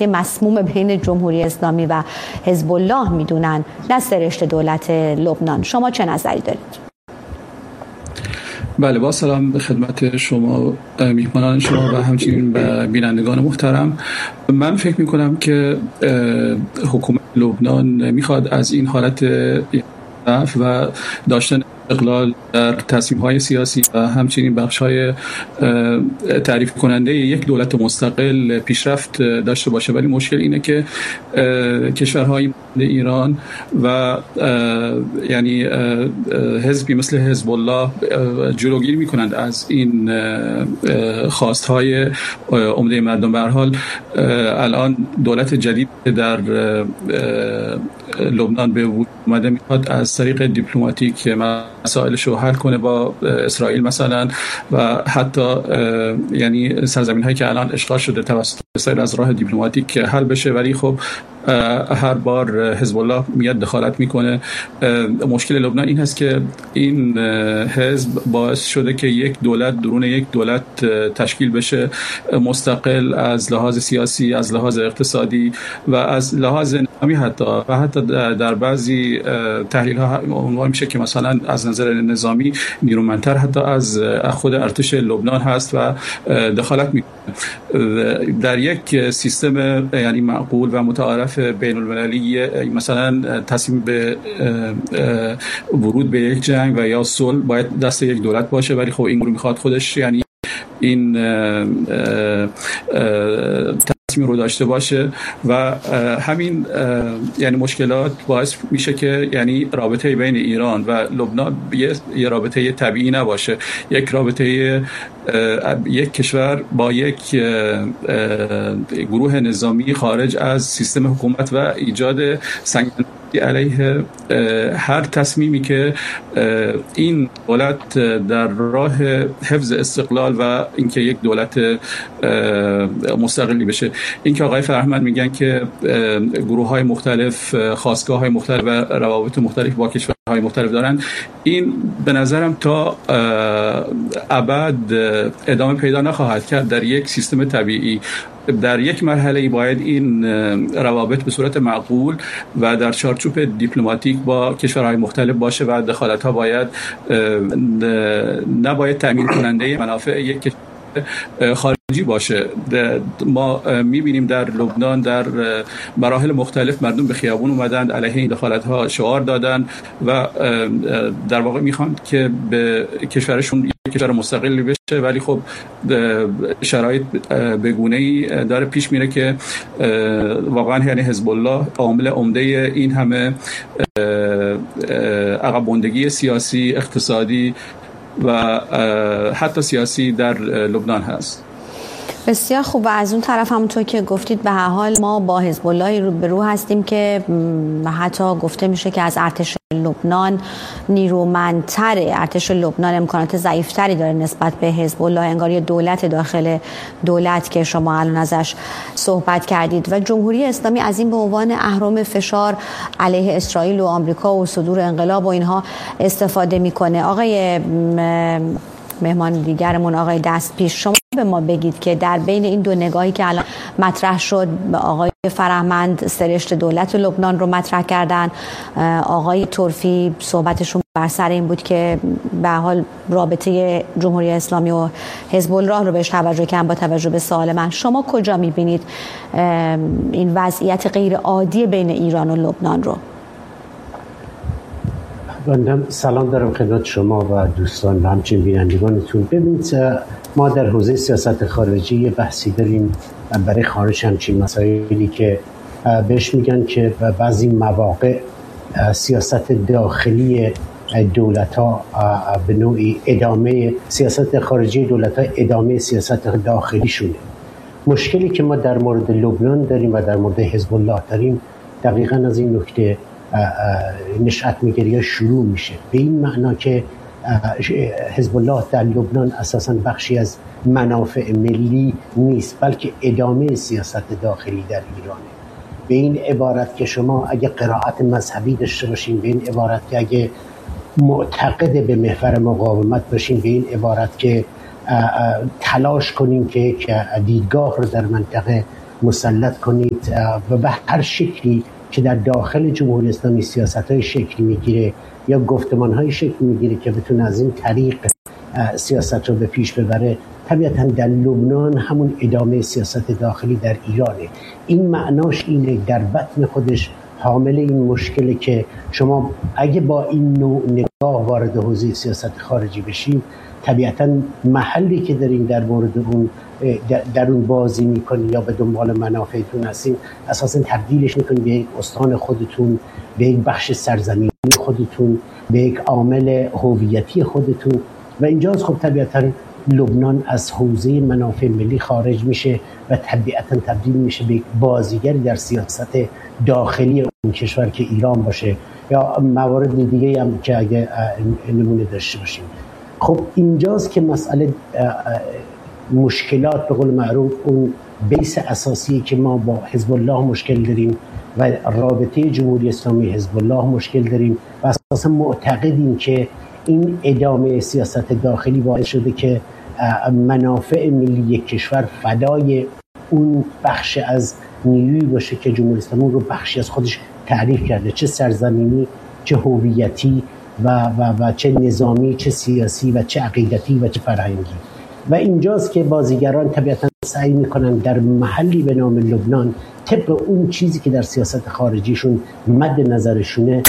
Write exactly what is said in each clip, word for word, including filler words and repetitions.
رابطه مسموم بین جمهوری اسلامی و حزب الله میدونن، نه سرشت دولت لبنان. شما چه نظری دارید؟ بله، با سلام به خدمت شما میهمانان شما و همچنین به بینندگان محترم. من فکر میکنم که حکومت لبنان میخواد از این حالت و داشتن استقلال در تصمیم‌های سیاسی و همچنین بخش‌های تعریف کننده یک دولت مستقل پیشرفت داشته باشه، ولی مشکل اینه که کشورهای ایران و یعنی حزبی مثل حزب الله جلوگیری می‌کنند از این خواست‌های عمده مردم. به هر حال الان دولت جدید در لبنان به وجود اومده میخواد از طریق دیپلماتیک مسائلش رو حل کنه با اسرائیل مثلا، و حتی یعنی سرزمین هایی که الان اشغال شده توسط اسرائیل از راه دیپلماتیک حل بشه، ولی خب هر بار حزب الله میاد دخالت میکنه. مشکل لبنان این هست که این حزب باعث شده که یک دولت درون یک دولت تشکیل بشه، مستقل از لحاظ سیاسی، از لحاظ اقتصادی و از لحاظ نظامی حتی و حتی در بعضی تحلیل ها عنوان میشه که مثلا از نظر نظامی نیرومندتر حتی از خود ارتش لبنان هست و دخالت میکنه در یک سیستم یعنی معقول و متعارف بین المللی. مثلا تصمیم به ورود به یک جنگ و یا صلح باید دست یک دولت باشه، ولی خب این گروه میخواد خودش یعنی این تصمیم رو داشته باشه و همین یعنی مشکلات باعث میشه که یعنی رابطه بین ایران و لبنان یه, یه رابطه طبیعی نباشه، یک رابطه یک کشور با یک گروه نظامی خارج از سیستم حکومت و ایجاد سنگین علیه هر تصمیمی که این دولت در راه حفظ استقلال و اینکه یک دولت مستقلی بشه. اینکه آقای فرهمند میگن که گروه‌های مختلف خاستگاه‌های مختلف و روابط مختلف با کشورهای مختلف دارن، این به نظرم تا ابد ادامه پیدا نخواهد کرد در یک سیستم طبیعی. در یک مرحله باید این روابط به صورت معقول و در چارچوب دیپلماتیک با کشورهای مختلف باشه و دخالت‌ها باید نباید تأمین کننده منافع یک کشور خارجی باشه. ما میبینیم در لبنان در مراحل مختلف مردم به خیابون اومدن، علیه این دخالت‌ها شعار دادن و در واقع میخوان که به کشورشون یک کشور مستقلی بشه، ولی خب شرایط به گونه‌ای داره پیش میره که واقعا یعنی حزب الله عامل عمده این همه عقب ماندگی سیاسی، اقتصادی و حتی سیاسی در لبنان هست. بسیار خوب. و از اون طرف همونطور که گفتید به هر حال ما با حزب الله رو به رو هستیم که حتی گفته میشه که از ارتش لبنان نیرومندتره. ارتش لبنان امکانات ضعیفتری داره نسبت به حزب الله، انگار یه دولت داخل دولت که شما الان ازش صحبت کردید. و جمهوری اسلامی از این به عنوان اهرم فشار علیه اسرائیل و آمریکا و صدور انقلاب و اینها استفاده میکنه. آقای مهمان دیگرمون آقای دستپیش، شما به ما بگید که در بین این دو نگاهی که الان مطرح شد، آقای فرهمند سرشت دولت لبنان رو مطرح کردن، آقای طرفی صحبتشون بر سر این بود که به حال رابطه جمهوری اسلامی و حزب الله رو بهش توجه کردن. با توجه به سوال من، شما کجا می‌بینید این وضعیت غیر عادی بین ایران و لبنان رو؟ بندم سلام دارم خدمت شما و دوستان و همچنین بینندگانتون. ببینید، ما در حوزه سیاست خارجی یه بحثی داریم برای خارج همچین مسائلی که بهش میگن که بعضی مواقع سیاست داخلی دولت ها به نوعی ادامه سیاست خارجی دولت ها ادامه سیاست داخلی شونه. مشکلی که ما در مورد لبنان داریم و در مورد حزب الله داریم دقیقاً از این نکته نشأت میگیره یا شروع میشه، به این معنا که حزب الله در لبنان اساساً بخشی از منافع ملی نیست، بلکه ادامه سیاست داخلی در ایرانه. به این عبارت که شما اگه قرائت مذهبی داشته باشین، به این عبارت که اگه معتقد به محور مقاومت باشین، به این عبارت که تلاش کنیم که دیدگاه رو در منطقه مسلط کنید و به هر شکلی که در داخل جمهوری اسلامی سیاست‌های شکل میگیره یا گفتمان‌های شکل میگیره که بتونه از این طریق سیاست رو به پیش ببره، طبیعتاً در لبنان همون ادامه سیاست داخلی در ایرانه. این معناش اینه در بطن خودش حامل این مشکله که شما اگه با این نوع نگاه وارد حوزه سیاست خارجی بشید، طبیعتاً محلی که دارین در مورد اون در اون بازی میکنید یا به دنبال منافعتون هستین، اساساً تبدیلش میکنید به یک استان خودتون، به یک بخش سرزمینی خودتون، به یک عامل هویتی خودتون. و اینجاست خب طبیعتاً لبنان از حوزه منافع ملی خارج میشه و طبیعتاً تبدیل میشه به یک بازیگری در سیاست داخلی اون کشور که ایران باشه یا موارد دیگه هم که اگه نمونه داشته باشیم. خب اینجاست که مسئله مشکلات به قول معروف اون بیس اساسی که ما با حزب الله مشکل داریم و رابطه جمهوری اسلامی حزب الله مشکل داریم و اساسا معتقدیم که این ادامه سیاست داخلی باعث شده که منافع ملی یک کشور فدای اون بخش از نیرویی باشه که جمهوری اسلامی رو بخشی از خودش تعریف کرده، چه سرزمینی، چه هویتی و, و, و چه نظامی، چه سیاسی و چه عقیدتی و چه فرهنگی. و اینجاست که بازیگران طبیعتاً سعی میکنن در محلی به نام لبنان طبق اون چیزی که در سیاست خارجیشون مد نظرشونه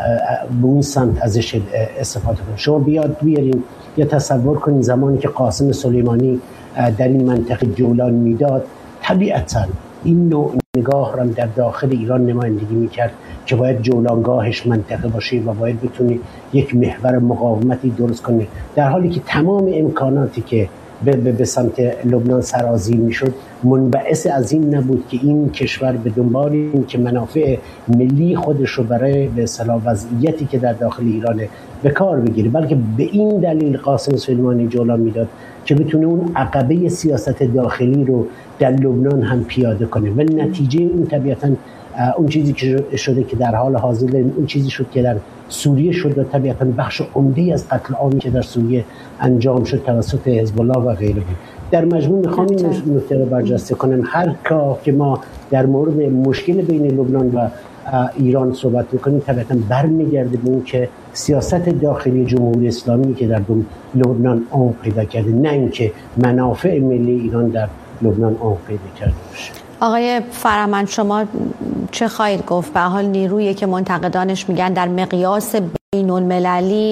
به اون سمت ازش استفاده کنن. شما بیاد بیارین یا تصور کنین زمانی که قاسم سلیمانی در این منطقه جولان میداد، طبیعتاً این نوع نگاه را در داخل ایران نمایندگی میکرد که باید جولانگاهش منطقه باشه و باید بتونی یک محور مقاومتی درست کنه، در حالی که تمام امکاناتی که به, به, به سمت لبنان سرازیر میشد منبعث از این نبود که این کشور به دنبال این که منافع ملی خودش رو برای به اصطلاح وضعیتی که در داخل ایرانه به کار بگیره، بلکه به این دلیل قاسم سلیمانی جولان میداد که بتونه اون عقبه سیاست داخلی رو در لبنان هم پیاده کنه. و نتیجه اون طبیعتاً اون چیزی که شده که در حال حاضر داریم، اون چیزی شد که در سوریه شد و طبیعتاً بخش عمده از قتل عامی که در سوریه انجام شد توسط حزب الله و غیره بود. در مجموع میخوام این نکته رو برجسته کنم، هر کار که ما در مورد مشکل بین لبنان و ایران صحبت میکنیم طبیعتاً برمیگرده به اون که سیاست داخلی جمهوری اسلامی که در لبنان عمق پیدا کرده، نه اینکه منافع ملی ایران در لبنان عمق پیدا کرده باشه. آقای فرهمند، شما چه خواهید گفت؟ به حال نیرویی که منتقدانش میگن در مقیاس بین المللی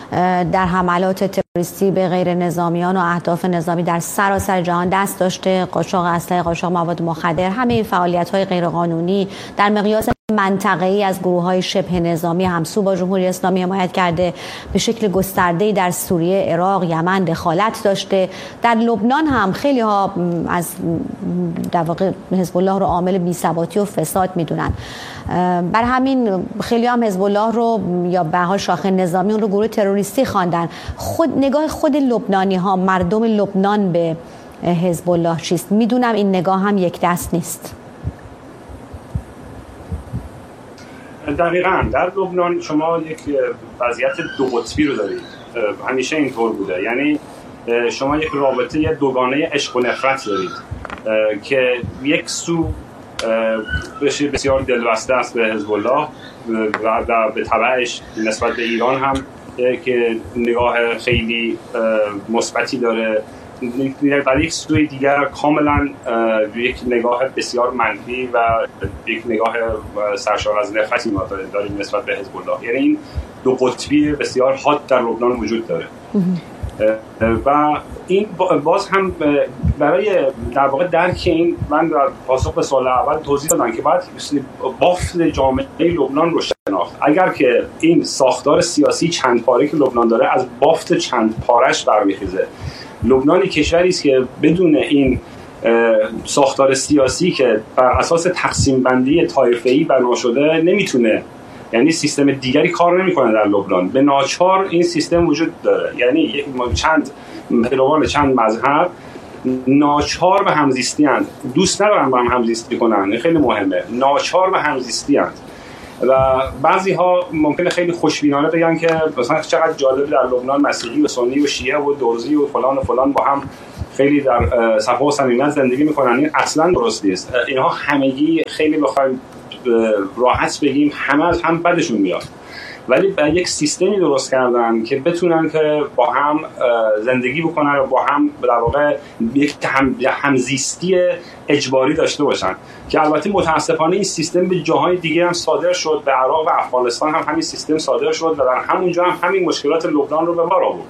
در حملات تروریستی به غیر نظامیان و اهداف نظامی در سراسر جهان دست داشته، قاچاق اسلحه، قاچاق مواد مخدر، همه این فعالیت‌های غیرقانونی در مقیاس منطقه‌ای از گروه‌های شبه نظامی همسو با جمهوری اسلامی حمایت کرده، به شکل گسترده‌ای در سوریه، عراق، یمن دخالت داشته. در لبنان هم خیلی‌ها از در واقع حزب الله رو عامل بی‌ثباتی و فساد می‌دونن. بر همین خیلی هم حزب الله رو یا به حال شاخه نظامی اون رو گروه تروریستی خواندن. خود نگاه خود لبنانی ها، مردم لبنان به حزب الله چیست؟ میدونم این نگاه هم یک دست نیست. دقیقاً در لبنان شما یک وضعیت دو قطبی رو دارید، همیشه اینطور بوده. یعنی شما یک رابطه دوگانه عشق و نفرت دارید که یک سو بسیار دلبسته است به حزب الله و به تبعش نسبت به ایران هم که نگاه خیلی مثبتی داره، در یک سوی دیگر کاملا یک نگاه بسیار منفی و یک نگاه سرشار از نفرتی ما داریم نسبت به حزب الله. یعنی این دو قطبی بسیار حاد در لبنان وجود داره و این باز هم برای در واقع درک این من در پاسخ به سوال اول توضیح دادم که باید بافت جامعه لبنان رو شناخت. اگر که این ساختار سیاسی چند پاره که لبنان داره از بافت چند پارش برمیخیزه، لبنانی کشوری است که بدون این ساختار سیاسی که بر اساس تقسیم بندی طایفه‌ای بنا شده نمیتونه، یعنی سیستم دیگری کار نمیکنه در لبنان، به ناچار این سیستم وجود داره. یعنی چند پیروان چند مذهب ناچار به همزیستی اند، دوست ندارن با هم همزیستی کنن، خیلی مهمه، ناچار به همزیستی اند و بعضی ها ممکنه خیلی خوشبینانه بگن که مثلا چقدر جالب در لبنان مسیحی و سنی و شیعه و درزی و فلان و فلان با هم خیلی در صفا و صمیمیت زندگی میکنن. این اصلا درست نیست. اینها همگی خیلی بخوایم راحت بگیم همه از هم بدشون میاد، ولی یک سیستمی درست کردن که بتونن که با هم زندگی بکنن و با هم در واقع یک هم همزیستی اجباری داشته باشن، که البته متاسفانه این سیستم به جاهای دیگه هم صادر شد. به عراق و افغانستان هم همین سیستم صادر شد و در همونجا هم همین مشکلات لبنان رو به بار آورد.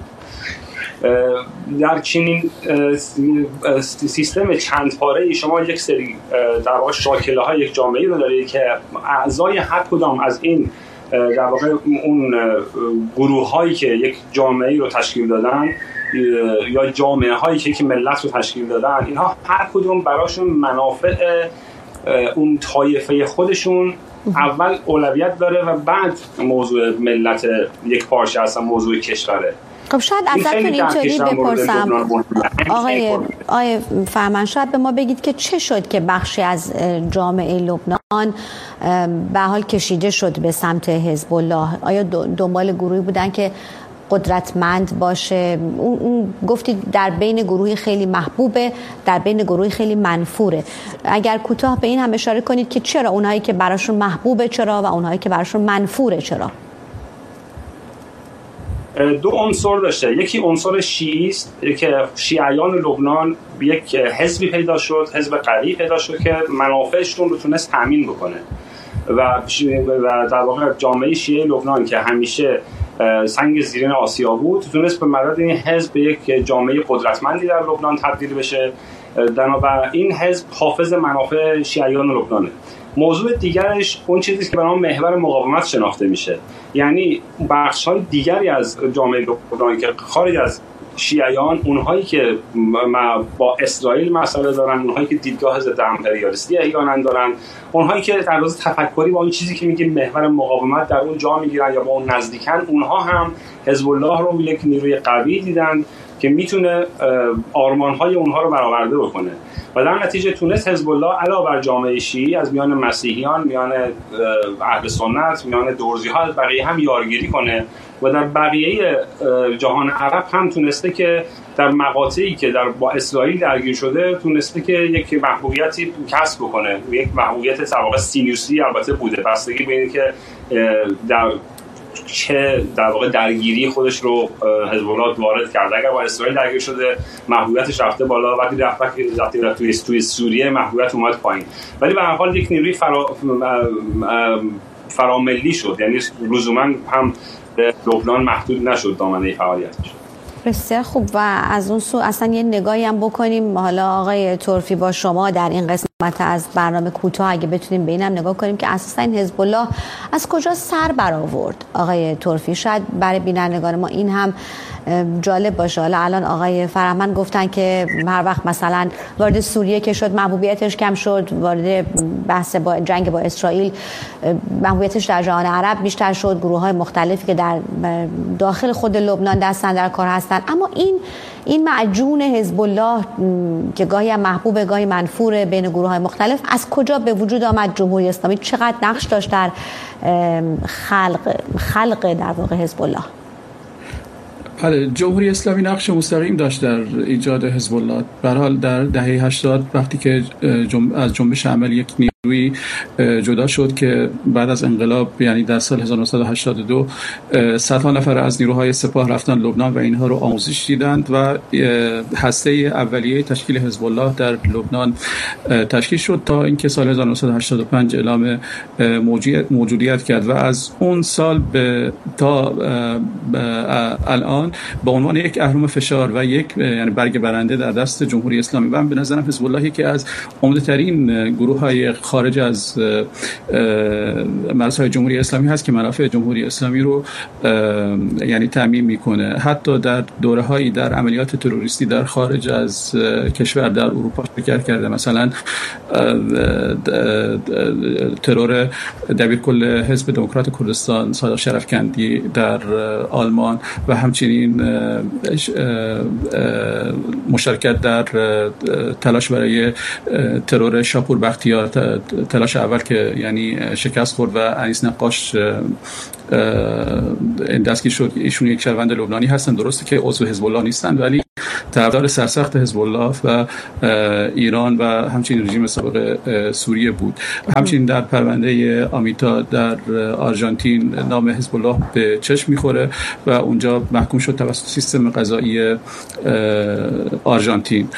در چنین سیستم چند پاره‌ای شما یک سری در واقع شاکله‌های یک جامعه رو دارید که اعضای هر کدام از این در واقع اون گروه هایی که یک جامعه رو تشکیل دادن یا جامعه هایی که یک ملت رو تشکیل دادن، اینها هر کدوم براشون منافع اون طایفه خودشون اول اولویت داره و بعد موضوع ملت یک پارچه اصلا موضوع کشوره. خب شاید ازتون اینطوری بپرسم آقای آقای فرمان، شاید به ما بگید که چه شد که بخشی از جامعه لبنان به حال کشیده شد به سمت حزب الله؟ آیا دنبال گروهی بودن که قدرتمند باشه؟ اون, اون گفتید در بین گروهی خیلی محبوبه، در بین گروهی خیلی منفوره. اگر کوتاه به این هم اشاره کنید که چرا اونهایی که براشون محبوبه چرا و اونهایی که براشون منفوره چرا؟ دو عنصر داشته. یکی عنصر شیعی است که شیعیان لبنان یک حزبی پیدا شد، حزب قوی پیدا شد که منافعشون رو تونست تامین بکنه و در واقع جامعه شیعه لبنان که همیشه سنگ زیرین آسیا بود تونست به مدد این حزب به یک جامعه قدرتمندی در لبنان تبدیل بشه. و این حزب حافظ منافع شیعیان لبنانه. موضوع دیگرش اون چیزی است که به نام محور مقاومت شناخته میشه، یعنی بخش‌های دیگری از جامعه لبنان که خارج از شیعیان، اونهایی که با اسرائیل مسئله دارن، اونهایی که دیدگاه ضد امپریالیستی احیانا دارن، اونهایی که در راز تفکری با این چیزی که میگیم محور مقاومت در اون جا میگیرن یا با اون نزدیکن، اونها هم حزب الله رو یک نیروی قوی دیدن که میتونه آرمان‌های اونها رو برآورده بکنه و در نتیجه تونست حزب الله علاوه بر جامعه شیعی از میان مسیحیان، میان اهل سنت، میان درزی‌ها از بقیه هم یارگیری کنه و در بقیه جهان عرب هم تونسته که در مقاطعی که در با اسرائیل درگیر شده تونسته که یک محبوبیتی کسب بکنه. یک محبوبیت در واقع سینوسی البته بوده، بستگی به اینه که در چه در واقع درگیری خودش رو حزب الله وارد کرده. اگر با اسرائیل درگیر شده محبوبیتش رفته بالا، وقتی رفت وقتی رفت توی توی سوریه محبوبیت اومد پایین. ولی به هر حال یک نیروی فرا فراملی شد، یعنی لزوما هم به لبنان محدود نشد دامنه فعالیتش. بسیار خوب. و از اون سو اصلا یه نگاهی هم بکنیم حالا آقای طرفی با شما در این قسمت از برنامه کوتاه، اگه بتونیم به اینم نگاه کنیم که اساسا این حزب الله از کجا سر برآورد. آقای طرفی شاید برای بینندگان ما این هم جالب باشه. حالا الان آقای فرهمند گفتن که هر وقت مثلا وارد سوریه که شد محبوبیتش کم شد، وارد بحث با جنگ با اسرائیل محبوبیتش در جهان عرب بیشتر شد، گروه‌های مختلفی که در داخل خود لبنان دستن در کار هستن. اما این این معجون حزب الله که گاهی هم محبوب گاهی منفور بین گروه‌های مختلف از کجا به وجود آمد؟ جمهوری اسلامی چقدر نقش داشت در خلق خلق در واقع حزب الله؟ بله، جمهوری اسلامی نقش مستقیم داشت در ایجاد حزب الله. به هر حال در دهه هشتاد وقتی که جنب از جنبش عمل یک نیروی جدا شد که بعد از انقلاب، یعنی در سال هزار و نهصد و هشتاد و دو صدها نفر از نیروهای سپاه رفتن لبنان و اینها رو آموزش دیدند و هسته اولیه تشکیل حزب الله در لبنان تشکیل شد تا اینکه سال هزار و نهصد و هشتاد و پنج اعلام موجودیت کرد و از اون سال به تا الان به عنوان یک اهرم فشار و یک یعنی برگ برنده در دست جمهوری اسلامی. و به نظرم حزب الله یکی از عمده‌ترین گروه‌های خارج از مرزهای جمهوری اسلامی هست که منافع جمهوری اسلامی رو یعنی تامین میکنه. حتی در دوره‌هایی در عملیات تروریستی در خارج از کشور در اروپا شرکت کرده، مثلا ترور دبیرکل حزب دموکرات کردستان صادق شرفکندی در آلمان و همچنین مشارکت در تلاش برای ترور شاپور بختیار، تلاش اول که یعنی شکست خورد و انیس نقاش دستگیر شد. ایشون یک شهروند لبنانی هستن، درسته که عضو حزب الله نیستن ولی طرفدار سرسخت حزب الله و ایران و همچنین رژیم سابق سوریه بود. همچنین در پرونده آمیتا در آرژانتین نام حزب الله به چشم میخوره و اونجا محکوم شد توسط سیستم قضایی آرژانتین.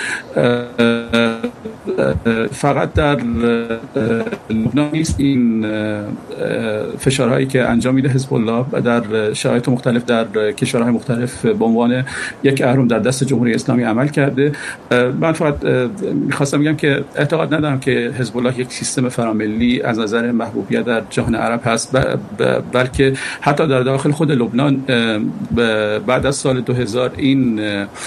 فقط در لبنان نیست این فشارهایی که انجام میده حزب الله و در شرایط مختلف در کشورهای مختلف به عنوان یک اهرم در دست جمهوری اسلامی عمل کرده. من فقط میخواستم بگم که اعتقاد ندارم که حزب الله یک سیستم فراملی از نظر محبوبیت در جهان عرب هست، بلکه حتی در داخل خود لبنان بعد از سال دو هزار این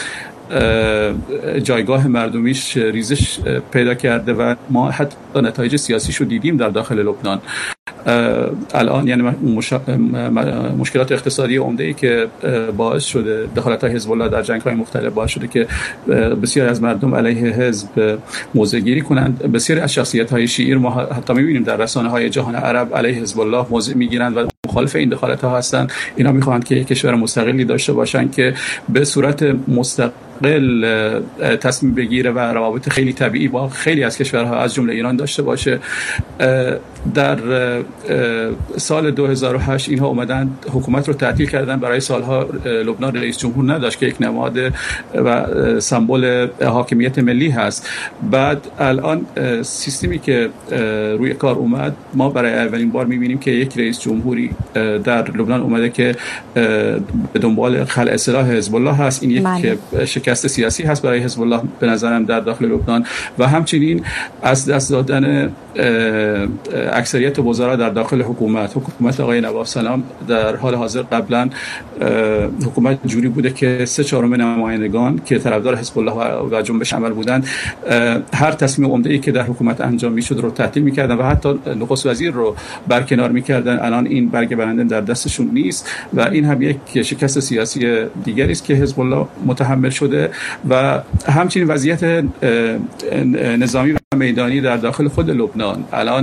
جایگاه مردمیش ریزش پیدا کرده و ما حتی نتایج سیاسیش رو دیدیم در داخل لبنان. الان یعنی مشکلات اقتصادی عمده‌ای که باعث شده دخالت‌های حزب الله در جنگ‌های مختلف باعث شده که بسیاری از مردم علیه حزب موضع گیری کنند. بسیاری از شخصیت‌های شیعی ما حتی می‌بینیم در رسانه‌های جهان عرب علیه حزب الله موضع می‌گیرند و مخالف این دخالت‌ها هستند. اینا می‌خواهند که یک کشور مستقلی داشته باشند که به صورت مستقل تصمیم بگیره و روابط خیلی طبیعی با خیلی از کشورها از جمله ایران داشته باشه. در سال دو هزار و هشت اینها اومدن حکومت رو تعطیل کردن. برای سالها لبنان رئیس جمهور نداشت که یک نماد و سمبل حاکمیت ملی هست. بعد الان سیستمی که روی کار اومد، ما برای اولین بار می‌بینیم که یک رئیس جمهوری در لبنان اومده که به دنبال خلع سلاح حزب الله هست. این یک بله. شکست سیاسی هست برای حزب الله به نظرم در داخل لبنان و همچنین از دست دادن اکثریت وزرا در داخل حکومت. حکومت آقای نواب سلام در حال حاضر قبلا حکومت جوری بوده که سه چهارم نمایندگان که طرفدار حزب الله و جنبش عمل بودند هر تصمیم عمده‌ای که در حکومت انجام میشد رو تعطیل میکردن و حتی نخست وزیر رو برکنار میکردن. الان این برگ برنده در دستشون نیست و این هم یک شکست سیاسی دیگری است که حزب الله متحمل شده و همچنین وضعیت نظامی و میدانی در داخل خود لبنان. الان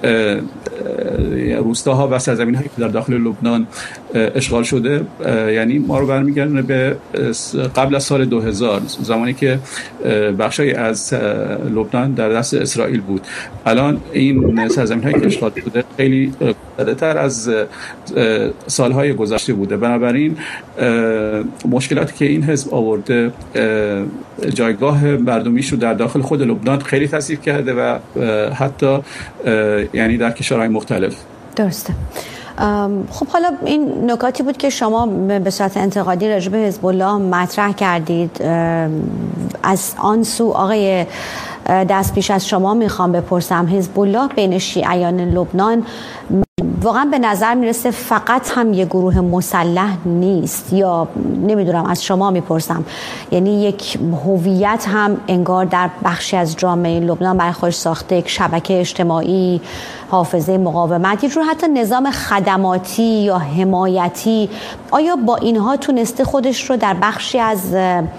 روستاها و سرزمین‌هایی که در داخل لبنان اشغال شده یعنی ما رو برمیگردونه به قبل از سال دو هزار، زمانی که بخشی از لبنان در دست اسرائیل بود. الان این سرزمین‌هایی که اشغال شده خیلی زیاده‌تر از سالهای گذشته بوده. بنابراین مشکلاتی که این حزب آورده جایگاه مردمیش رو در داخل خود لبنان خیلی تضعیف کرده و حتی یعنی در کشورهای مختلف. درسته. خب حالا این نکاتی بود که شما به صورت انتقادی راجع به حزب الله مطرح کردید. از آن سو آقای دست پیش از شما میخوام بپرسم، حزب الله بین شیعیان لبنان واقعا به نظر میرسه فقط هم یه گروه مسلح نیست، یا نمیدونم از شما میپرسم، یعنی یک هویت هم انگار در بخشی از جامعه لبنان برای خودش ساخته، یک شبکه اجتماعی، حافظه مقاومت، یه جور حتی نظام خدماتی یا حمایتی. آیا با اینها تونسته خودش رو در بخشی از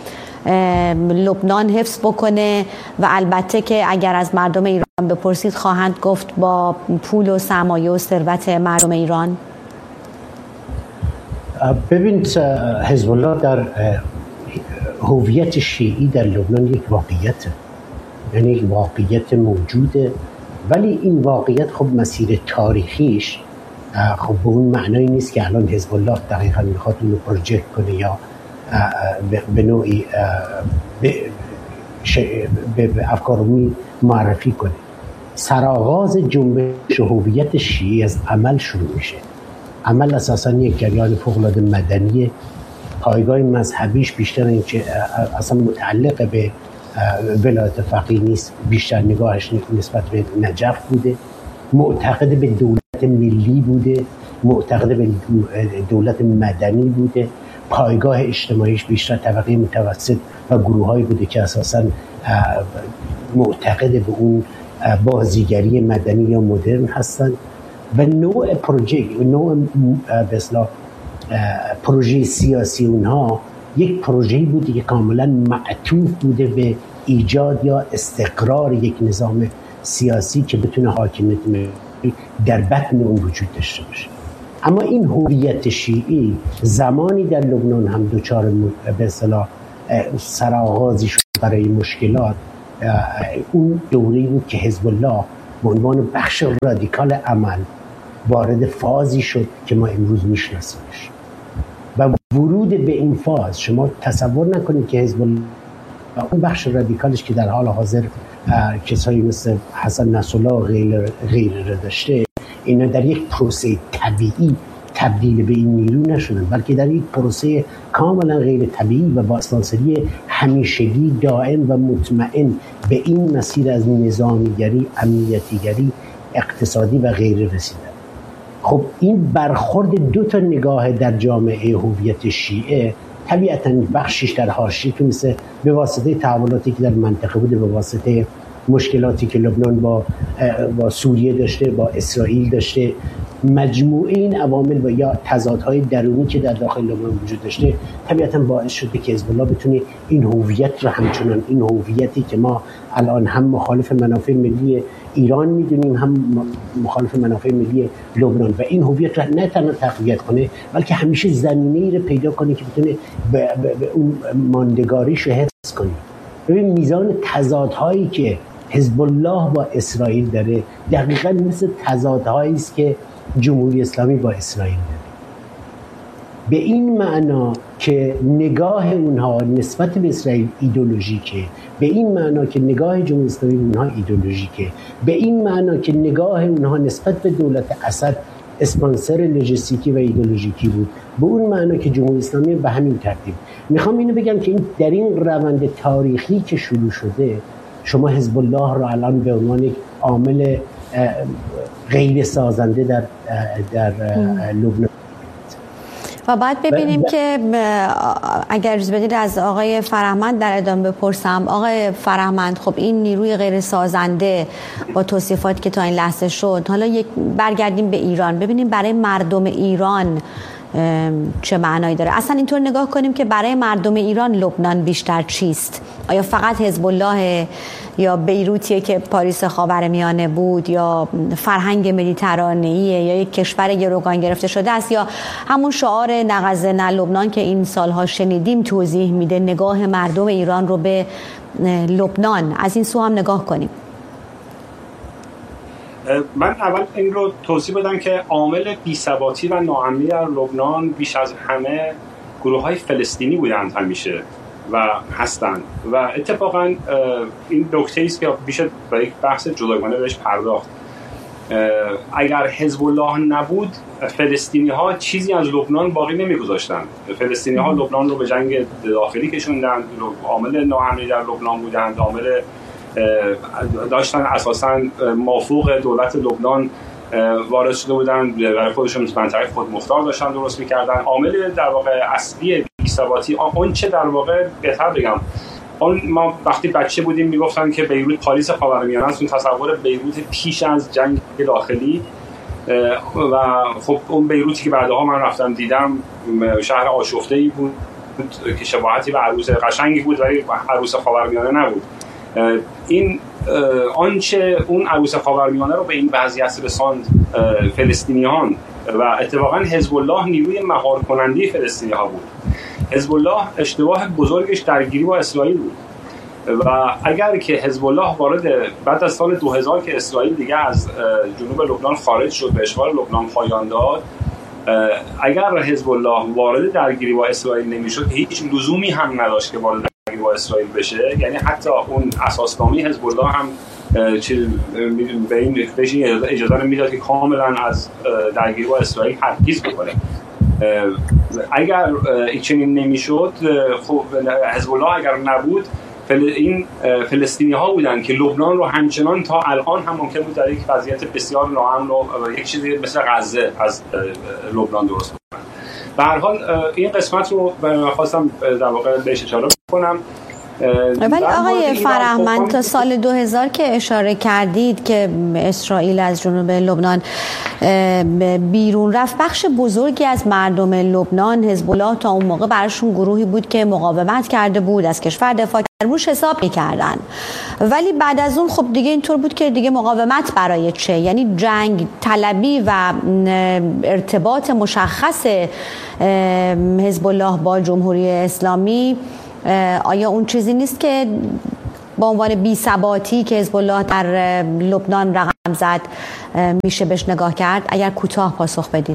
لبنان حفظ بکنه؟ و البته که اگر از مردم ایران بپرسید خواهند گفت با پول و سرمایه و ثروت مردم ایران. ببینید حزب الله در هویت شیعی در لبنان یک واقعیت، یعنی یک واقعیت موجوده، ولی این واقعیت خب مسیر تاریخیش خب به اون معنایی نیست که الان حزب الله دقیقاً میخواد اون رو پروژکت کنه یا به نوعی به افکارمی معرفی کنه. سرآغاز جنبش هویت شیعی از عمل شروع میشه. عمل اساساً یک جریان فوق‌العاده مدنی، پایگاه مذهبیش بیشتر این که اصلا متعلق به ولایت فقیه نیست، بیشتر نگاهش نسبت به نجف بوده، معتقد به دولت ملی بوده، معتقد به دولت مدنی بوده، پایگاه اجتماعیش بیشتر طبقه متوسط و گروهایی بوده که اساساً معتقد به اون بازیگری مدنی یا مدرن هستند و نوع پروژه نوع به اصطلاح پروژه سیاسی اونها یک پروژه‌ای بوده که کاملا معطوف بوده به ایجاد یا استقرار یک نظام سیاسی که بتونه حاکمیت در بطن اون وجود داشته باشه. اما این هویت شیعی زمانی در لبنان هم دچار به اصطلاح سرآغازی شد برای مشکلات، اون دوره‌ای بود که حزب الله به عنوان بخش رادیکال عمل وارد فازی شد که ما امروز میشناسیمش و ورود به این فاز، شما تصور نکنید که حزب الله اون بخش رادیکالش که در حال حاضر کسایی مثل حسن نصرالله و غیر غیره داشته، اینا در یک پروسه طبیعی تبدیل به این نیرو نشدن، بلکه در یک پروسه کاملا غیر طبیعی و با اسپانسری همیشگی دائم و مطمئن به این مسیر از نظامیگری، امنیتیگری، اقتصادی و غیره رسیدن. خب این برخورد دو تا نگاه در جامعه هویت شیعه طبیعتاً بخشش در حاشیه تو مثل به واسطه تحولاتی که در منطقه بوده، به واسطه مشکلاتی که لبنان با با سوریه داشته، با اسرائیل داشته، مجموعه این عوامل و یا تضادهای درونی که در داخل لبنان وجود داشته طبیعتاً باعث شده که حزب الله بتونه این هویت رو همچنان، این هویتی که ما الان هم مخالف منافع ملی ایران میدونیم، هم مخالف منافع ملی لبنان، و این هویت رو نه تنها تقویت کنه بلکه همیشه زمینه‌ای رو پیدا کنه که بتونه به, به, به اون ماندگاریش رو حفظ کنه. ببین میزان تضادهایی که حزب الله با اسرائیل داره دقیقاً مثل تضادهایی است که جمهوری اسلامی با اسرائیل داره. به این معنا که نگاه اونها نسبت به اسرائیل ایدئولوژیکه، به این معنا که نگاه جمهوری اسلامی به اونها ایدئولوژیکه، به این معنا که نگاه اونها نسبت به دولت اسد اسپانسر لوجستیکی و ایدئولوژیکی بود، به اون معنا که جمهوری اسلامی به همین ترتیب. میخوام اینو بگم که این در این روند تاریخی که شروع شده، شما حزب الله رو الان به عنوان یک عامل غیر سازنده در در لبنان و بعد ببینیم ب... که اگر اجازه بدید از آقای فرهمند در ادامه بپرسم. آقای فرهمند، خب این نیروی غیر سازنده با توصیفاتی که تا این لحظه شد، حالا یک برگردیم به ایران ببینیم برای مردم ایران چه معنایی داره. اصلا اینطور نگاه کنیم که برای مردم ایران لبنان بیشتر چیست؟ آیا فقط حزب الله یا بیروتیه که پاریس خاورمیانه بود، یا فرهنگ مدیترانه‌ایه، یا یک کشور گروگان گرفته شده است، یا همون شعار نغزه نه لبنان که این سالها شنیدیم توضیح میده نگاه مردم ایران رو به لبنان؟ از این سو هم نگاه کنیم. من اول این رو توضیح بدم که عامل بی‌ثباتی و ناامنی در لبنان بیش از همه گروه‌های فلسطینی بودند همیشه و هستند، و اتفاقا این نکته است که بیش برای یک بحث جداگانه بهش پرداخت. اگر حزب الله نبود، فلسطینی‌ها چیزی از لبنان باقی نمی‌گذاشتند. فلسطینی‌ها لبنان رو به جنگ داخلی کشوندند، عامل ناامنی در لبنان بودند، عامل داشتن اساساً مافوق دولت لبنان وارد شده بودن، برای خودشون منطقه خودمختار داشتن درست می‌کردن. عامل در واقع اصلی بی‌ثباتی اون چه در واقع بهتر بگم، اون ما وقتی بچه بودیم میگفتن که بیروت پاریس خاورمیانه است، اون تصور بیروت پیش از جنگ داخلی، و خب اون بیروتی که بعدها من رفتم دیدم شهر آشفته‌ای بود که شباهتی به عروس قشنگی بود ولی عروس خاورمیانه نبود. این آنچه اون عروس خاورمیانه رو به این وضعیت رساند فلسطینیان، و اتفاقا حزب الله نیروی مهار کننده فلسطینی‌ها بود. حزب الله اشتباه بزرگش درگیری با اسرائیل بود، و اگر که حزب الله وارد بعد از سال دو هزار که اسرائیل دیگه از جنوب لبنان خارج شد، به اشغال لبنان پایان داد، اگر حزب الله وارد درگیری با اسرائیل نمیشد، هیچ لزومی هم نداشت که وارد درگیری با اسرائیل بشه. یعنی حتی اون اساسنامه حزب الله هم چه به این بهش اجازه نمیداد که کاملا از درگیری با اسرائیل پرهیز بکنه. اگر این چنین نمیشد، خب حزب الله اگر نبود، این فلسطینی ها بودن که لبنان رو همچنان تا الان هم ممکن بود در یک وضعیت بسیار ناامن و یک چیزی مثل غزه از لبنان درست کنن. به هر حال این قسمت رو خواستم در واقع بهش اشاره کنم. ولی آقای فرهمند، تا سال دو هزار که اشاره کردید که اسرائیل از جنوب لبنان بیرون رفت، بخش بزرگی از مردم لبنان، حزب الله تا اون موقع براشون گروهی بود که مقاومت کرده بود، از کشور دفاع روش حساب می‌کردن. ولی بعد از اون خب دیگه اینطور بود که دیگه مقاومت برای چه؟ یعنی جنگ طلبی و ارتباط مشخص حزب الله با جمهوری اسلامی آیا اون چیزی نیست که با عنوان بی‌ثباتی که حزب الله در لبنان رقم زد میشه بهش نگاه کرد؟ اگر کوتاه پاسخ بدید.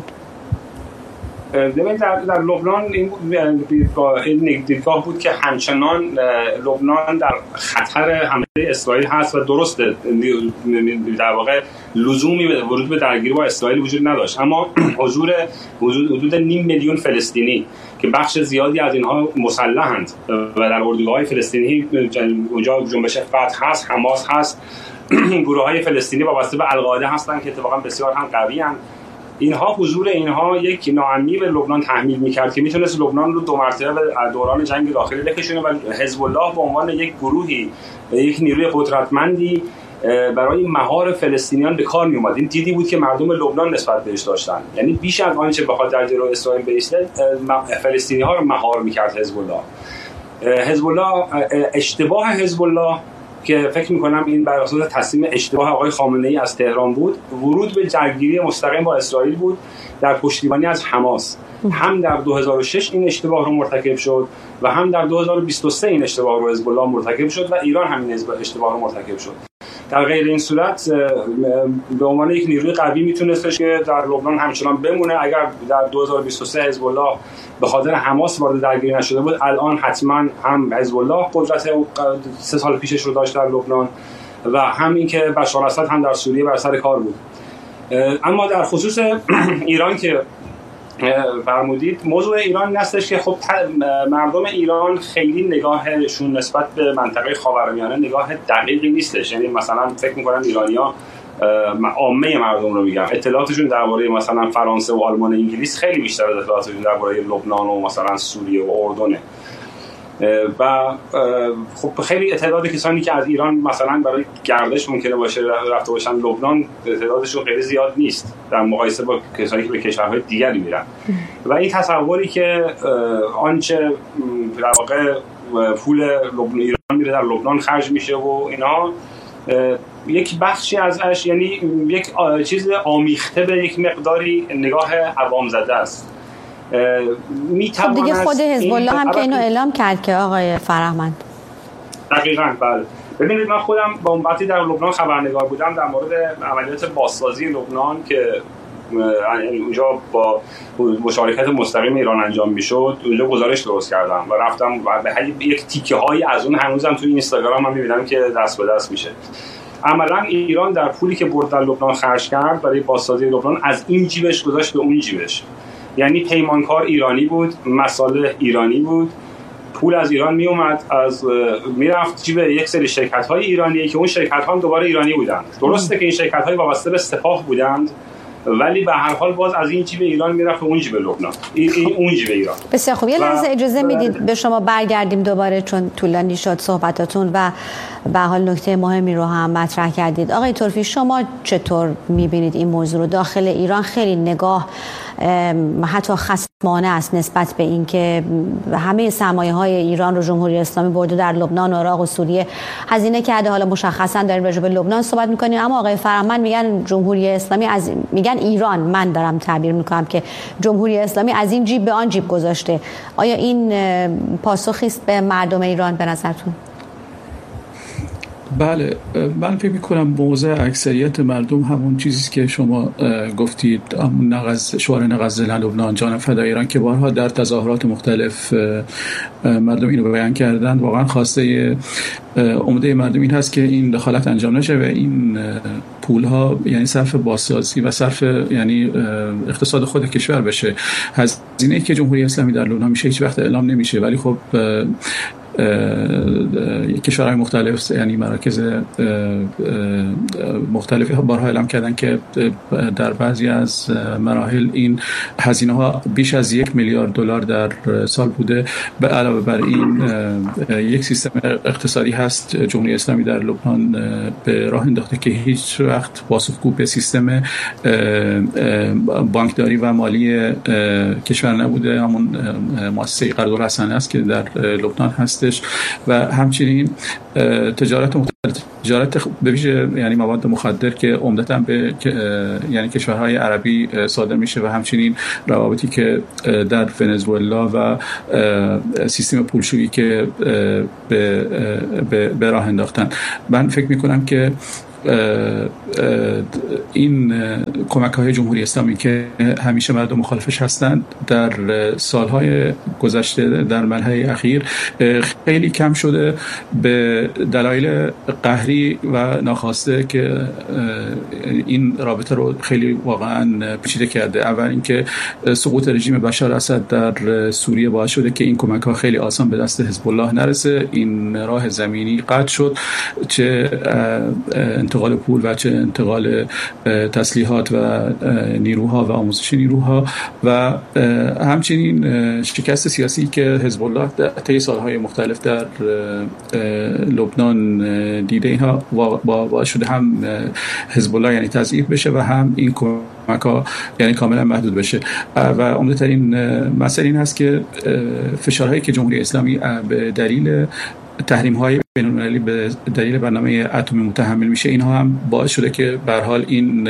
ببینید در, در لبنان این دیدگاه, این دیدگاه بود که همچنان لبنان در خطر حمله اسرائیل هست و درسته در واقع لزومی به ورود به درگیری با اسرائیل وجود نداشت، اما حضور حدود نیم میلیون فلسطینی که بخش زیادی از اینها مسلحند و در اردوگاه‌های فلسطینی اونجا جنبش فتح هست، حماس هست، گروه‌های فلسطینی وابسته به القاعده هستند که اتفاقا بسیار هم قوی هستند. اینها حضور اینها یک ناامنی به لبنان تحمیل می‌کرد که میتونست لبنان رو دو مرتبه به دوران جنگ داخلی بکشونه و حزب الله به عنوان یک گروهی، یک نیروی قدرتمندی برای مهار فلسطینیان به کار میومد. این دیدی بود که مردم لبنان نسبت بهش داشتن، یعنی بیش از آنچه بخواد در جلوی اسرائیل بایسته فلسطینی‌ها رو مهار می‌کرد حزب الله. حزب الله اشتباه حزب الله که فکر می‌کنم این بر اساس تصمیم اشتباه آقای خامنه‌ای از تهران بود، ورود به درگیری مستقیم با اسرائیل بود در پشتیبانی از حماس. هم در دو هزار و شش این اشتباه رو مرتکب شد و هم در دو هزار و بیست و سه این اشتباه رو حزب الله مرتکب شد و ایران همین اشتباه رو مرتکب شد. در غیر این صورت به عنوان یک نیروی قوی میتونستش که در لبنان همچنان بمونه. اگر در دو هزار و بیست و سه حزب الله به خاطر حماس وارد درگیری نشده بود، الان حتما هم حزب الله قدرت سه سال پیشش رو داشت در لبنان و همین که بشار اسد هم در سوریه بر سر کار بود. اما در خصوص ایران که فرمودید، موضوع ایران این هستش که خب مردم ایران خیلی نگاهشون نسبت به منطقه خاورمیانه نگاه دقیقی نیستش. یعنی مثلا فکر می‌کنن ایرانی‌ها، عامه مردم رو میگم، اطلاعاتشون درباره مثلا فرانسه و آلمان و انگلیس خیلی بیشتر از اطلاعاتشون درباره لبنان و مثلا سوریه و اردنه. و خب خیلی تعداد کسانی که از ایران مثلا برای گردش ممکنه باشه رفته باشن لبنان، تعدادشون خیلی زیاد نیست در مقایسه با کسانی که به کشورهای دیگری میرن. و این تصوری که آنچه در واقع پول لبنان ایران میره در لبنان خرج میشه و اینا، یک بخشی ازش یعنی یک چیز آمیخته به یک مقداری نگاه عوام زده است. خب دیگه خود حزب الله هم که اینو اعلام کرد که آقای فرهمند. دقیقاً بله. ببینید من خودم با وقتی در لبنان خبرنگار بودم در مورد عملیات بازسازی لبنان که اونجا با مشارکت مستقیم ایران انجام میشد، اونجا گزارش درست کردم و رفتم و به یک تیکه هایی از اون هنوزم توی اینستاگرام من میبینم که دست به دست میشه. عملا ایران در پولی که برد در لبنان خرج کرد برای بازسازی لبنان از این جیبش گذاشت به اون جیبش. یعنی پیمانکار ایرانی بود، مصالح ایرانی بود، پول از ایران می اومد، از میرفت جیب یک سری شرکت‌های ایرانی که اون شرکت‌ها هم دوباره ایرانی بودند. درسته که این شرکت‌های وابسته به سپاه بودند، ولی به هر حال باز از این جیب ایران میرفت اون جیب لبنان، این, این اون جیب ایران. بسیار خوب. یه لحظه اجازه میدید به شما برگردیم دوباره چون طولانی شد صحبتاتون و به حال نکته مهمی رو هم مطرح کردید. آقای طرفی، شما چطور میبینید این موضوع رو؟ داخل ایران خیلی نگاه حتی خصمانه است نسبت به این که همه سرمایه‌های ایران رو جمهوری اسلامی برده در لبنان و عراق و سوریه هزینه کرده. حالا مشخصا داریم راجع به لبنان صحبت می‌کنیم، اما آقای فرهمند میگن جمهوری اسلامی از میگن ایران، من دارم تعبیر می‌کنم که جمهوری اسلامی از این جیب به آن جیب گذاشته. آیا این پاسخی است به مردم ایران به نظرتون؟ بله، من فکر می‌کنم موضع اکثریت مردم همون چیزی که شما گفتید، همون نغز شعار نغز لبنان جان فدای ایران که بارها در تظاهرات مختلف مردم اینو بیان کردن. واقعا خواسته عمده مردم این هست که این دخالت انجام نشه و این پولها یعنی صرف بازسازی و صرف یعنی اقتصاد خود کشور بشه. هزینه‌ای که جمهوری اسلامی در لبنان میشه هیچ وقت اعلام نمیشه، ولی خب کشورهای مختلف یعنی مراکز مختلفی بارها اعلام کردن که در بعضی از مراحل این هزینه ها بیش از یک میلیارد دلار در سال بوده. به علاوه بر این یک سیستم اقتصادی هست جمهوری اسلامی در لبنان به راه انداخته که هیچ وقت پاسخگو به سیستم بانکداری و مالی کشور نبوده. همون مؤسسه قرض‌الحسنه است که در لبنان هست هستش و همچنین تجارت مختلف، تجارت به ویژه یعنی مواد مخدر که عمدتاً به یعنی کشورهای عربی صادر میشه و همچنین روابطی که در ونزوئلا و سیستم پولشویی که به به راه انداختن. من فکر میکنم که این کمک‌های جمهوری اسلامی که همیشه مردم مخالفش هستند در سالهای گذشته در مرحله اخیر خیلی کم شده به دلایل قهری و ناخواسته که این رابطه رو خیلی واقعا پیچیده کرده. اول اینکه سقوط رژیم بشار اسد در سوریه باعث شده که این کمک‌ها خیلی آسان به دست حزب الله نرسه، این راه زمینی قطع شد، چه انتقال پول و چه انتقال تسلیحات و نیروها و آموزش نیروها و همچنین شکست سیاسی که حزب الله طی سالهای مختلف در لبنان دیده، اینها باعث شده هم حزب الله یعنی تضعیف بشه و هم این کمک‌ها یعنی کاملا محدود بشه. و عمده‌ترین مسئله این هست که فشارهایی که جمهوری اسلامی به دلیل تحریم‌های بین‌المللی به دلیل برنامه اتمی متحمل میشه، اینها هم باعث شده که به هر حال این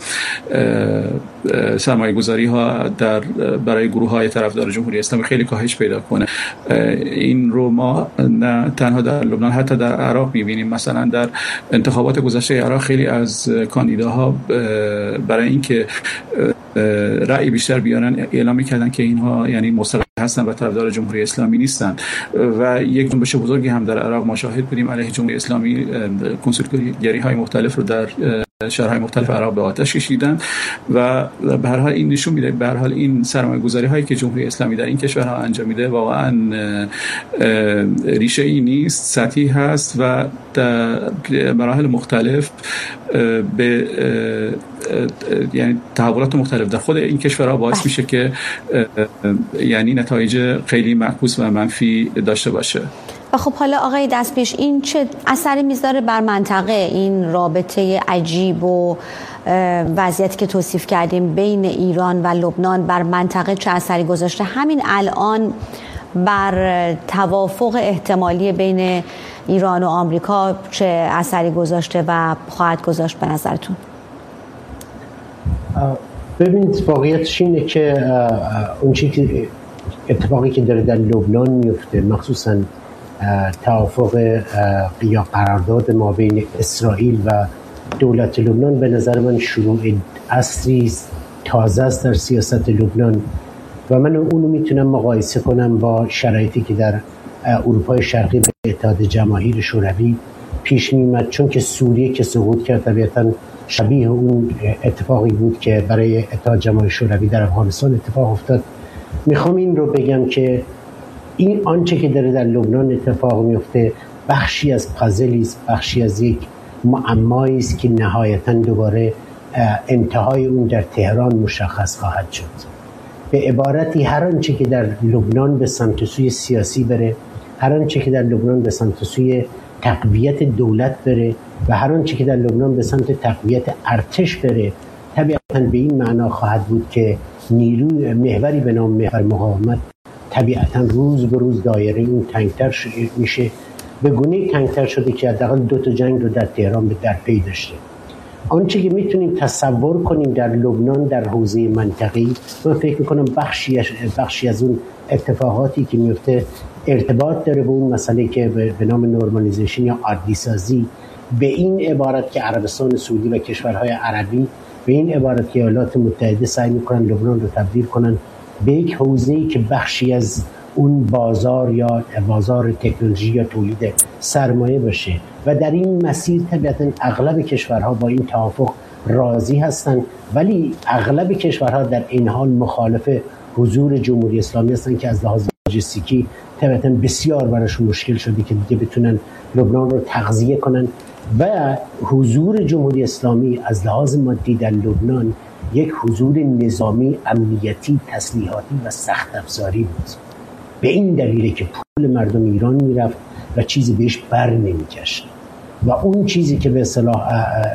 سرمایه‌گذاری ها در برای گروه‌های طرفدار جمهوری اسلامی خیلی کاهش پیدا کنه. این رو ما نه تنها در لبنان حتی در عراق می‌بینیم. مثلا در انتخابات گذشته عراق خیلی از کاندیداها برای اینکه رأی بیشتر بیارن اعلام می‌کردن که اینها یعنی مستقل هستن و طرفدار جمهوری اسلامی نیستن و یک جنبش بزرگی هم در عراق ما شاهد بودیم علیه جمهوری اسلامی. کنسولگری‌های مختلف رو در شهرهای مختلف عراق به آتش کشیدن و به هر حال این نشون میده به هر حال این سرمایه‌گذاری هایی که جمهوری اسلامی در این کشورها انجام میده واقعا ریشه‌ای نیست، سطحی هست و در مراحل مختلف به یعنی تحولات مختلف در خود این کشورها باعث میشه که یعنی نتایج خیلی معکوس و منفی داشته باشه. و خب حالا آقای دستپیش این چه اثری میذاره بر منطقه، این رابطه عجیب و وضعیتی که توصیف کردیم بین ایران و لبنان بر منطقه چه اثری گذاشته؟ همین الان بر توافق احتمالی بین ایران و آمریکا چه اثری گذاشته و خواهد گذاشت به نظرتون؟ ببینید واقعیتش اینه که اون چیزی که اتفاقی که داره در لبنان میفته، مخصوصاً توافق یا قرارداد ما بین اسرائیل و دولت لبنان، به نظر من شروع عصری تازه است در سیاست لبنان و من اونو میتونم مقایسه کنم با شرایطی که در اروپای شرقی به اتحاد جماهیر شوروی پیش می‌آمد، چون که سوریه که سقوط کرد طبیعتاً شبیه اون اتفاقی بود که برای اتحاد جماهیر شوروی در افغانستان اتفاق افتاد. میخوام این رو بگم که این آنچه که داره در لبنان اتفاق میفته بخشی از پازلی است، بخشی از یک معمایی است که نهایتاً دوباره انتهای اون در تهران مشخص خواهد شد. به عبارتی هر آنچه که در لبنان به سمت سوی سیاسی بره، هر آنچه که در لبنان به سمت سوی تقویت دولت بره و هر آنچه که در لبنان به سمت تقویت ارتش بره، طبیعتاً به این معنا خواهد بود که نیروی محوری به نام محور مقاومت طبیعتاً روز به روز دایره این تنگتر میشه، به گونه تنگتر شده که حداقل دو تا جنگ رو در تهران به در پی داشته. آنچه که میتونیم تصور کنیم در لبنان در حوزه منطقه‌ای، من فکر میکنم بخشی بخشی از اون اتفاقاتی که میفته ارتباط داره به اون مسئله که به نام نورمالیزیشن یا عادی‌سازی، به این عبارت که عربستان سعودی و کشورهای عربی به این عبارت که ایالات متحده سعی میکنن لبنان رو تبدیل کنن به یک حوزه‌ای که بخشی از اون بازار یا بازار تکنولوژی یا تولید سرمایه باشه و در این مسیر طبیعتاً اغلب کشورها با این توافق راضی هستند، ولی اغلب کشورها در این حال مخالف حضور جمهوری اسلامی هستند که از لحاظ لوجستیکی طبیعتاً بسیار براشون مشکل شده که دیگه بتونن لبنان رو تغذیه کنن و حضور جمهوری اسلامی از لحاظ مادی در لبنان یک حضور نظامی، امنیتی، تسلیحاتی و سخت افزاری بود. به این دلیله که پول مردم ایران میرفت و چیزی بهش بر نمیگشت و اون چیزی که به اصطلاح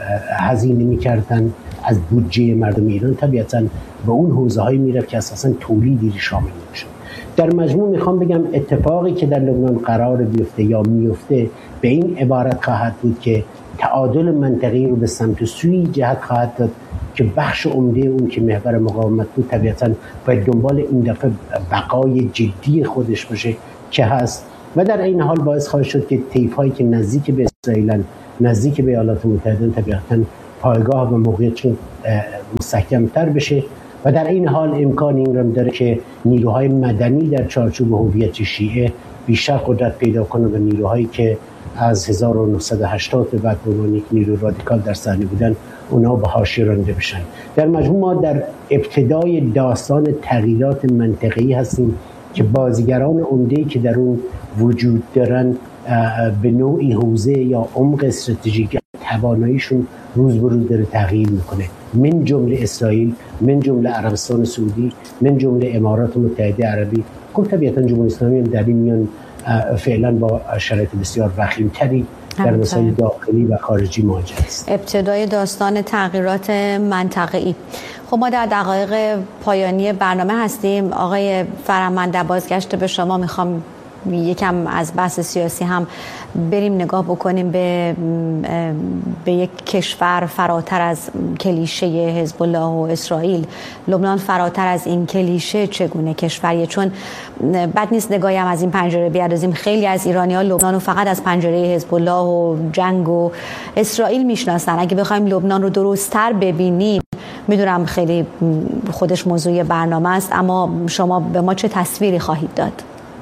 هزینه میکردن از بودجه مردم ایران طبیعتاً به اون حوزه هایی میرفت که اساساً تولیدی شامل نمیشد. در مجموع میخوام بگم اتفاقی که در لبنان قرار بیفته یا میفته به این عبارت خواهد بود که تعادل منطقی رو به سمت سوی جهت خواهد داد که بخش عمده اون که محور مقاومت بود طبیعتاً باید دنبال این دفعه بقای جدی خودش باشه که هست و در این حال باعث خواهد شد که طیف‌هایی که نزدیک به اسرائیل نزدیک به ایالات متحده طبیعتاً پایگاه و موقعیتشون مستحکم‌تر بشه و در این حال امکان این رو داره که نیروهای مدنی در چارچوب هویت شیعه بیشتر قدرت پیدا کنه و نیروهایی که از هزار و نهصد و هشتاد به بعد به عنوان یک نیرو رادیکال در صحنه بودن اونا به حاشیه رانده بشن. در مجموع ما در ابتدای داستان تغییرات منطقه‌ای هستیم که بازیگران عمده‌ای که در اون وجود دارن به نوعی حوزه یا عمق استراتژیک تواناییشون روز به روز داره تغییر میکنه، من جمله اسرائیل، من جمله عربستان سعودی، من جمله امارات متحده عربی. خب طبیعتا جمهوری اسلامی هم در این میان فعلا با شرایط بسیار وخیم‌تری در مسائل داخلی و خارجی مواجه است. ابتدای داستان تغییرات منطقه‌ای. خب ما در دقایق پایانی برنامه هستیم. آقای فرهمند، در بازگشت به شما میخوام یکم از بحث سیاسی هم بریم نگاه بکنیم به به یک کشور فراتر از کلیشه حزب الله و اسرائیل. لبنان فراتر از این کلیشه چگونه کشوریه؟ چون بد نیست نگاهی هم از این پنجره بیاندازیم. خیلی از ایرانی‌ها لبنان رو فقط از پنجره حزب الله و جنگ و اسرائیل میشناسن. اگه بخوایم لبنان رو درست‌تر ببینیم، میدونم خیلی خودش موضوع برنامه است، اما شما به ما چه تصویری خواهید داد؟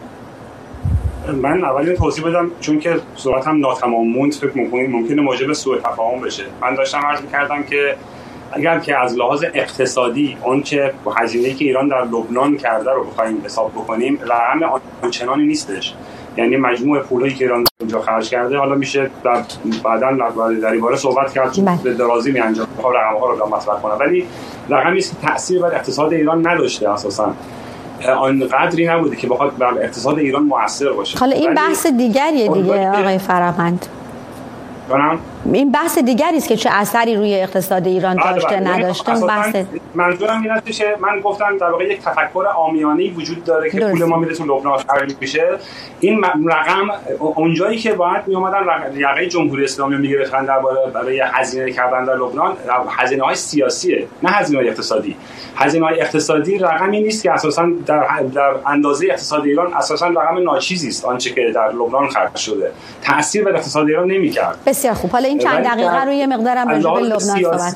من اول توضیح بدم چون که صورتم ناتمام موند، فکر می‌کنم ممکنه موجب سوء تفاهم بشه. من داشتم عرض می‌کردم که اگر که از لحاظ اقتصادی اون که هزینه‌ای که ایران در لبنان کرده رو بخوایم حساب بکنیم، رقم آنچنانی نیستش. یعنی مجموع پولایی که ایران اونجا خرج کرده، حالا میشه در بعداً در این باره صحبت کرد، به درازی میانجام بخوام رقم‌ها رو مطرح کنم، ولی رقمی است که تأثیر بر اقتصاد ایران نداشته، اساساً آن قدری نبوده که بخواد بر اقتصاد ایران مؤثر باشه. حالا این بحث دیگریه دیگه آقای فرهمند. کنم این بحث دیگری است که چه اثری روی اقتصاد ایران داشته نداشته. اون بحث منظورم این است که من گفتم در واقع یک تفکر عامیانه‌ای وجود داره که پول ما میره تو لبنان خرج میشه. این رقم اونجایی که باید می اومدن یقه جمهوری اسلامی رو میگرفتن درباره برای هزینه کردن در لبنان، هزینه‌های سیاسیه، نه هزینه‌های اقتصادی. هزینه‌های اقتصادی رقمی نیست که اساساً در در اندازه اقتصاد ایران اساساً رقم ناچیزی است. آنچه که در لبنان خرج شده تأثیر بر اقتصاد ایران نمی‌کرد. بسیار خوب. حالا این چند دقیقه روی مقدارم راجع به لبنان صحبت.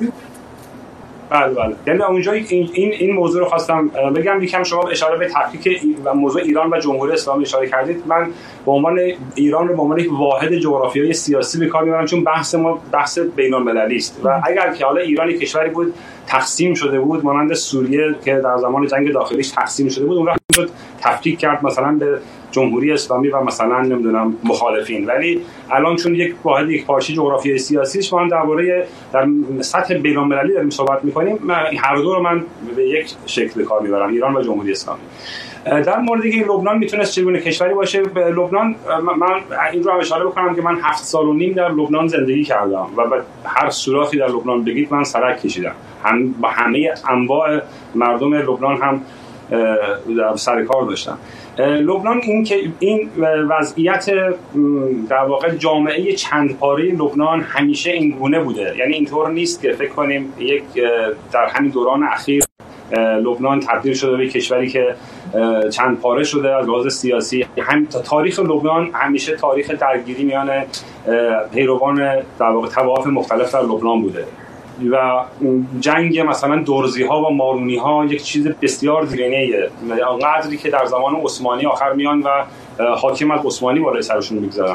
بله بله. یعنی اونجایی این این این موضوع رو خواستم بگم. یکم شما اشاره به تفکیک و موضوع ایران و جمهوری اسلامی اشاره کردید. من به عنوان ایران رو به عنوان یک واحد جغرافیایی سیاسی به کار میبرم، چون بحث ما بحث بین‌المللی است و اگر که حالا ایران یک کشوری بود تقسیم شده بود مانند سوریه که در زمان جنگ داخلیش تقسیم شده بود، اون وقت شد تفکیک کرد مثلا به جمهوری اسلامی و مثلا نمیدونم مخالفین، ولی الان چون یک واحد یک پارچه جغرافیایی سیاسی است، ما هم درباره در سطح بین‌المللی داریم صحبت می‌کنیم. هر دو رو من به یک شکل به کار میبرم، ایران و جمهوری اسلامی. در مورد اینکه لبنان میتونست چگونه کشوری باشه، به لبنان من این رو هم اشاره بکنم که من هفت سال و نیم در لبنان زندگی کردم و به هر سوراخی در لبنان بگید من سرک کشیدم. هم با همه انواع مردم لبنان هم سر کار داشتم. لبنان این که این وضعیت در واقع جامعه چند پاره لبنان همیشه این گونه بوده، یعنی اینطور نیست که فکر کنیم یک در همین دوران اخیر لبنان تبدیل شده به کشوری که چند پاره شده از لحاظ سیاسی. هم تاریخ لبنان همیشه تاریخ درگیری میان پیروان در واقع طوائف مختلف در لبنان بوده و جنگ مثلا درزی ها و مارونی ها یک چیز بسیار دیرینه‌ایه، اونقدری که در زمان عثمانی آخر میان و حاکم از عثمانی بالای سرشون میگذارن.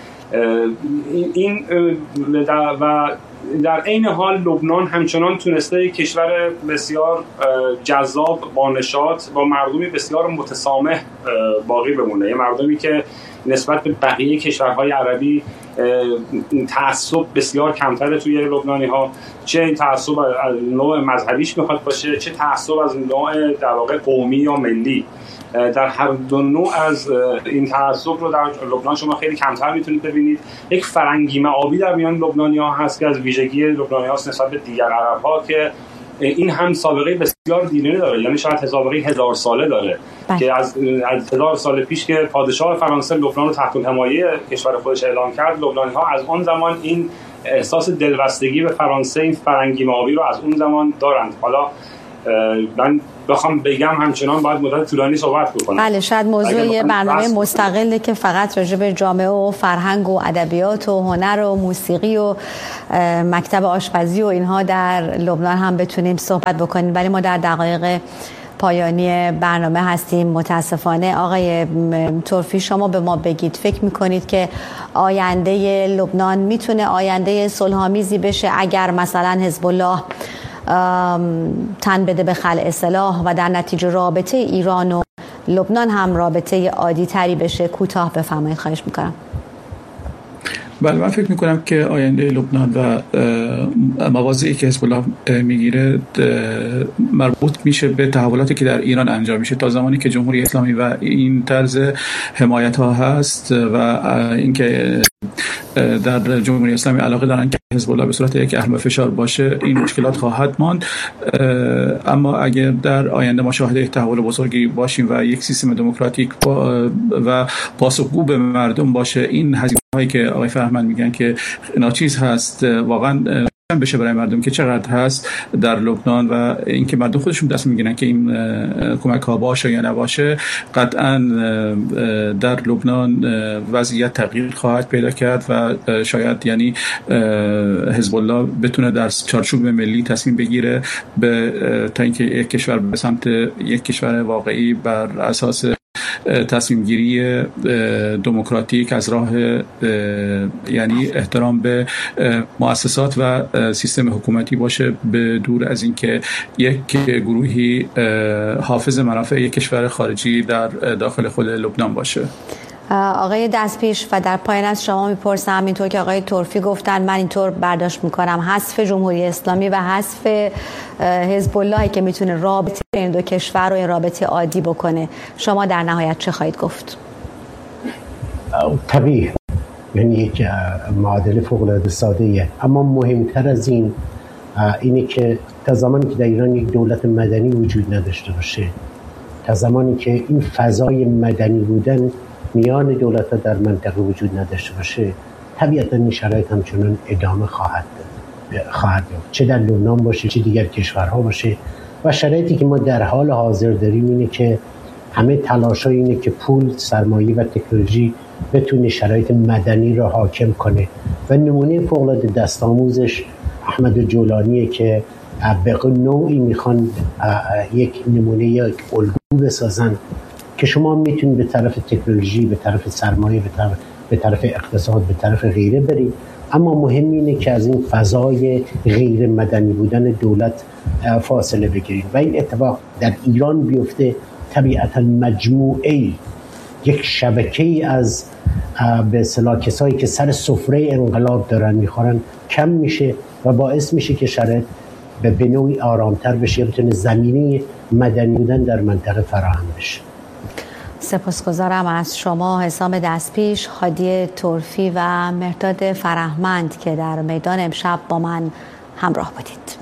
این و در عین حال لبنان همچنان تونسته کشور بسیار جذاب با نشاط با مردمی بسیار متسامح باقی بمونه، یه مردمی که نسبت به بقیه کشورهای عربی تعصب بسیار کمتره توی لبنانی ها، چه این تعصب از نوع مذهبیش میخواد باشه، چه تعصب از نوع در واقع قومی یا ملی. در هر دو نوع از این تعصب رو در لبنان شما خیلی کمتر میتونید ببینید. یک فرنگی معابی در میان لبنانی ها هست که از ویژگی لبنانی هاست نسبت به دیگر عرب ها که این هم سابقه بسیار دیرینه داره، یعنی شاید سابقه هزار ساله داره بله. که از از هزار سال پیش که پادشاه فرانسه لبنان رو تحت حمایه کشور خودش اعلام کرد، لبنانی‌ها از اون زمان این احساس دلبستگی به فرانسه، این فرنگی ماوی رو از اون زمان دارند. حالا من بخوام بگم همچنان باید مدت طولانی صحبت بکنم. بله شاید موضوع یه برنامه مستقله که فقط راجع به جامعه و فرهنگ و ادبیات و هنر و موسیقی و مکتب آشپزی و اینها در لبنان هم بتونیم صحبت بکنیم، ولی ما در دقایق پایانی برنامه هستیم. متاسفانه آقای طرفی شما به ما بگید، فکر میکنید که آینده لبنان میتونه آینده صلح‌آمیزی بشه اگر مثلا حزب الله تن بده به خلع سلاح و در نتیجه رابطه ایران و لبنان هم رابطه عادی تری بشه؟ کوتاه بفرمایید خواهش میکنم. بله من فکر میکنم که آینده لبنان و مواضعی که حزب الله میگیره مربوط میشه به تحولاتی که در ایران انجام میشه. تا زمانی که جمهوری اسلامی و این طرز حمایت ها هست و اینکه در جمهوری اسلامی علاقه دارن که حزب الله به صورت یک اهل فشار باشه، این مشکلات خواهد ماند. اما اگر در آینده ما شاهد تحول بزرگی باشیم و یک سیستم دموکراتیک و پاسخگو به مردم باشه، این هزینه هایی که آقای فرهمند میگن که ناچیز هست واقعا بشه برای مردم که چقدر هست در لبنان و اینکه مردم خودشون دست میگیرن که این کمک ها باشه یا نباشه، قطعا در لبنان وضعیت تغییر خواهد پیدا کرد و شاید یعنی حزب الله بتونه در چارچوب ملی تصمیم بگیره به تا اینکه یک کشور به سمت یک کشور واقعی بر اساس تصمیم گیری دموکراتیک از راه یعنی احترام به مؤسسات و سیستم حکومتی باشه، به دور از اینکه یک گروهی حافظ منافع یک کشور خارجی در داخل خود لبنان باشه. آقای دستپیش و در پایان از شما میپرسم، اینطور که آقای طرفی گفتن من اینطور برداشت میکنم حذف جمهوری اسلامی و حذف حزب الله که میتونه رابطه این دو کشور رو رابطه عادی بکنه، شما در نهایت چه خواهید گفت؟ طبیعی یعنی یک معادله فوق العاده ساده‌ایه، اما مهمتر از این اینه که تا زمانی که در ایران یک دولت مدنی وجود نداشته باشه، تا زمانی که این فضای مدنی بودن میان دولت‌ها در منطقه وجود نداشته باشه، طبیعتاً این شرایط همچنان ادامه خواهد خواهد یافت، چه در لبنان باشه چه دیگر کشورها باشه. و شرایطی که ما در حال حاضر داریم اینه که همه تلاش‌ها اینه که پول، سرمایه و تکنولوژی بتونه شرایط مدنی را حاکم کنه و نمونه فوق‌العاده دست‌آموزش احمد جولانیه که به نوعی میخوان یک نمونه یک الگو بسازن که شما میتونید به طرف تکنولوژی، به طرف سرمایه، به طرف به طرف اقتصاد، به طرف غیره برید، اما مهم اینه که از این فضای غیر مدنی بودن دولت فاصله بگیرید و این اتفاق در ایران بیفته. طبیعتا مجموعه یک شبکه‌ای از به اصطلاح کسایی که سر سفره انقلاب دارن میخورن کم میشه و باعث میشه که شرایط به نوعی آرامتر بشه یا بتونه زمینه مدنی بودن در منطقه فراهم بشه. سپاسگزارم از شما حسام دستپیش، هادی طرفی و مرداد فرهمند که در میدان امشب با من همراه بودید.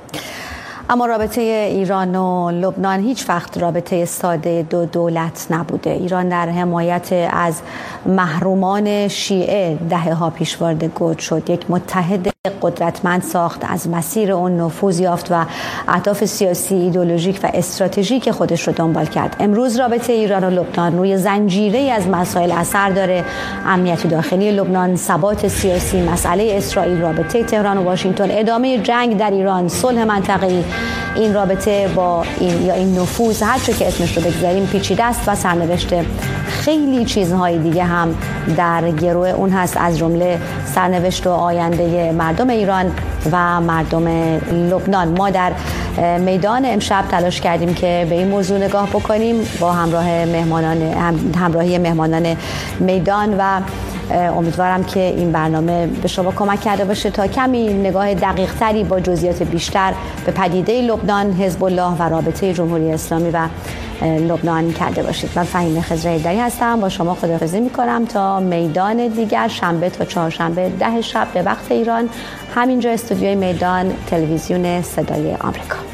اما رابطه ایران و لبنان هیچ وقت رابطه ساده دو دولت نبوده. ایران در حمایت از محرومان شیعه دهه ها پیش وارد گود شد، یک متحد قدرتمند ساخت، از مسیر اون نفوذ یافت و اهداف سیاسی، ایدئولوژیک و استراتژیک خودش رو دنبال کرد. امروز رابطه ایران و لبنان روی زنجیره از مسائل اثر داره: امنیت داخلی لبنان، ثبات سیاسی، مسئله اسرائیل، رابطه تهران و واشنگتن، ادامه جنگ در ایران، صلح منطقه‌ای. این رابطه با این یا این نفوذ، هر چه که اسمش رو بگذاریم، پیچیده است و سرنوشت خیلی چیزهای دیگه هم در گروه اون هست، از جمله سرنوشت و آینده مردم ایران و مردم لبنان. ما در میدان امشب تلاش کردیم که به این موضوع نگاه بکنیم با همراه مهمانان همراهی مهمانان میدان و امیدوارم که این برنامه به شما کمک کرده باشه تا کمی نگاه دقیق تری با جزئیات بیشتر به پدیده لبنان، حزب الله و رابطه جمهوری اسلامی و لبنان کرده باشید. من فهیمه خضرایی‌دری هستم، با شما خداحافظی میکنم تا میدان دیگر، شنبه تا چهارشنبه ده شب به وقت ایران، همینجا استودیوی میدان تلویزیون صدای آمریکا.